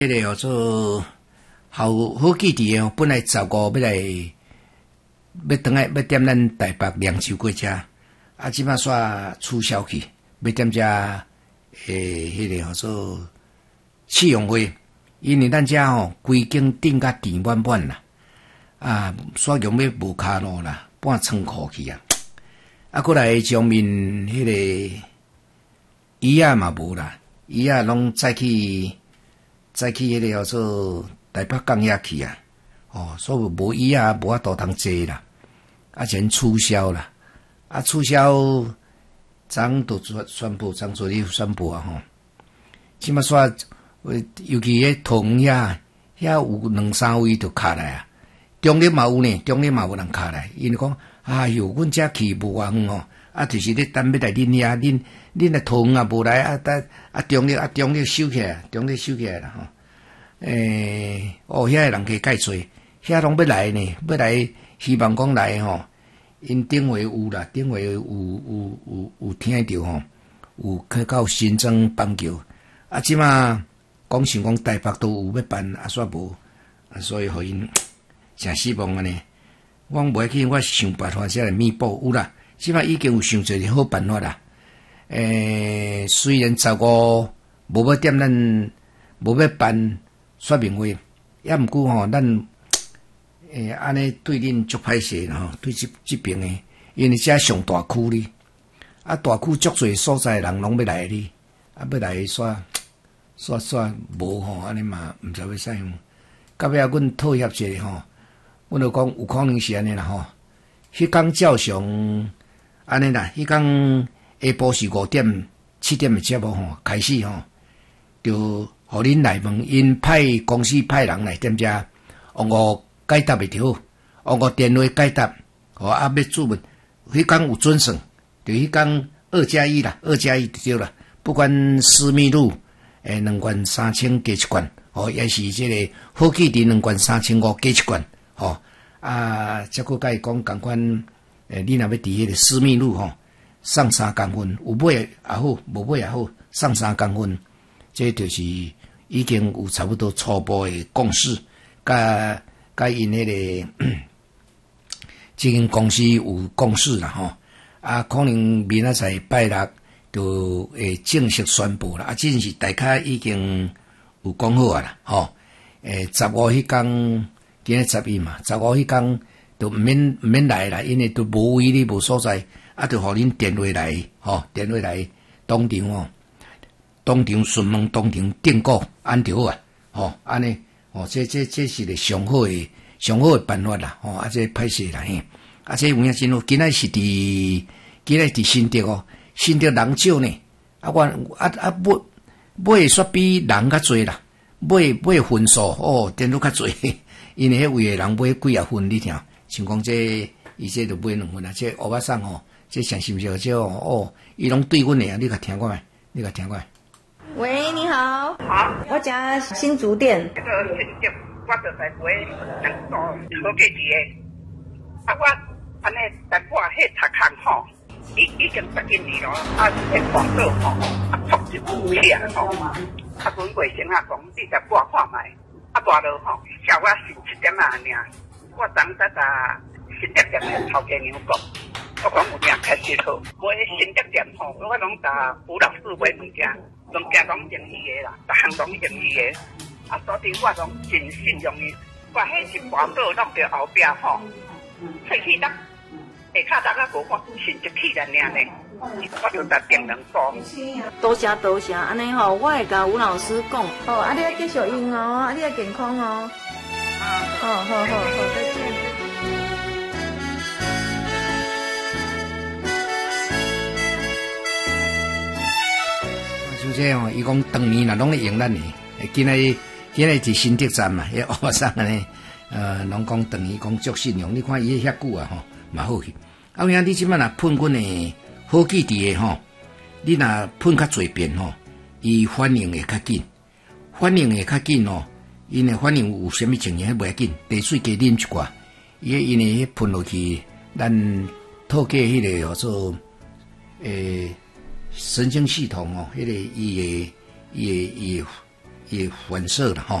迄个叫做好记伫诶，本来15要来要转来要踮咱台北凉州过遮，即摆煞取消去，要踮遮迄个叫做试用会，因为咱遮规间顶甲填满满啦，煞用要无骹路啦，半仓库去啊，过来上面迄个椅仔嘛无啦，椅仔拢载去迄个叫做台北港遐去啊，所以无椅仔无法度通坐啦，全取消啦，取消，昨就宣布，昨日宣布啊即摆煞，尤其迄桃园遐有2-3位就卡来啊，中立嘛有呢，中立嘛有人卡来，因为讲哎哟，阮遮去无偌远就是咧等要来恁遐，恁来桃园也无来中立收起来，中立收起来啦遐人加介侪，遐拢要来呢，要来希望讲来因顶回有啦，顶回有听着有去到新庄邦桥，即马讲想讲台北都有要办，煞无，所以互因诚失望安尼。我袂去，我想办法才来弥补有啦，即马已经有想做好办法啦。虽然15无要踮咱无要办说明会，也毋过咱安尼对恁足歹势啦对即边诶，因为遮上大区哩，大区足侪所在人拢要来哩，要来煞无安尼嘛毋知要使样。到尾阮妥协者阮就讲有可能是安尼啦迄天照常安尼啦，迄天下晡是5点7点诶节目开始就互恁来问，因公司派人来踮遮，我解答会着，我电话解答，要注问，迄天有准算，就迄天2+1啦，2+1就对啦，不管私密路2罐3000加一罐，也是这个好记伫2罐3500加一罐，则佫甲伊讲共款，你若要伫迄个私密路送3公分，有买也好，无买也好，送3公分，这就是已经有差不多初步的共识，甲因迄个即间公司有共识啦可能明仔载拜六就会正式宣布啦，这是大家已经有讲好啊啦15迄天，今日11嘛，15迄天就毋免来啦，因为都无位哩，无所在，就互恁电话来电话来当场询问，当场订购，安就好啊安尼这是个上好的办法啦这歹势啦这有影真好，今仔是伫新竹新竹人少呢，买煞比人较侪啦，买份数电脑较侪，因为迄位的人买几啊份，你听，像讲这伊这就买2份啊，这乌巴桑这诚心少这伊拢对阮的啊，你甲听看觅。 喂，你好。 好， 我家新竹店。 这个新竹，我就在买2组好价钱的。我安尼在我迄读空已经10斤里咯，迄广告福就有起来阮卫生讲你在我看卖，大路小我是7点尔。我昨早新竹店的头家娘讲，我讲有命开始好，买新竹店我拢甲吴老师买物件拢用伊的啦，逐项拢用伊的，所以我拢真信用伊。我迄是广告落到后壁喙齿落下骹搭5看，新竹起来尔呢，我就搭订2组。 多谢，安尼我会甲吴老师讲。你要继续用你要健康好，再见。 像这伊讲当年啦，拢咧用咱的。今日是新竹站嘛，迄乌桑安尼，拢讲当年讲足信用。你看伊遐久嘛好去。有影你即摆若喷阮的好记伫的你若喷较侪遍伊反应会较紧，因为反应有啥物情形袂要紧，茶水加啉一寡，因为喷落去，咱透过迄个叫做神经系统迄个伊也反射了哈。